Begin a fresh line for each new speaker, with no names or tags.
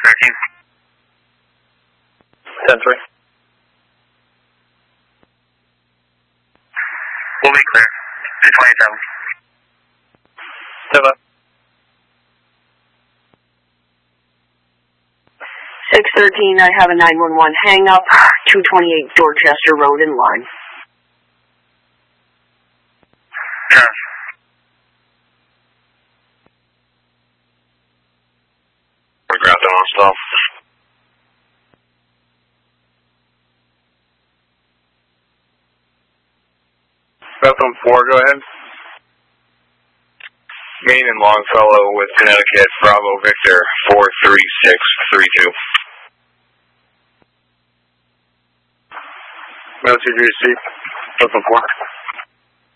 13.
10-3.
We'll be clear. 227.
10-5.
613, I have a 911 hang up, 228 Dorchester Road in line.
Yes.
Ground down on stop.
Bethlehem 4, go ahead.
Main and Longfellow with Connecticut, Bravo Victor 43632.
Military receipt. Bethlehem 4.